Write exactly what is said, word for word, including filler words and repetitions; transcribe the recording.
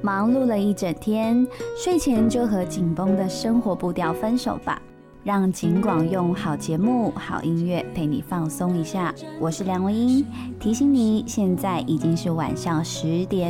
忙碌了一整天，睡前就和紧绷的生活步调分手吧，让景广用好节目、好音乐陪你放松一下。我是梁文音，提醒你，现在已经是晚上十点